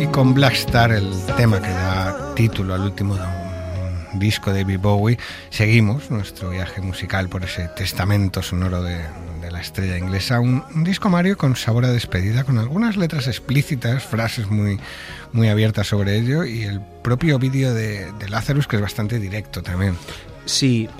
Con Black Star, el tema que da título al último disco de David Bowie, seguimos nuestro viaje musical por ese testamento sonoro de la estrella inglesa. Un disco, Mario, con sabor a despedida, con algunas letras explícitas, frases muy abiertas sobre ello, y el propio vídeo de Lazarus, que es bastante directo también. Sí,